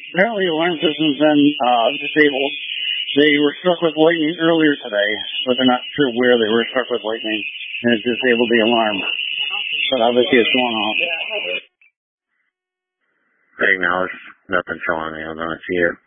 Apparently, alarm system's been disabled. They were struck with lightning earlier today, but they're not sure where they were struck with lightning, and it disabled the alarm. But obviously, it's going off. Hey, now there's nothing showing on the here.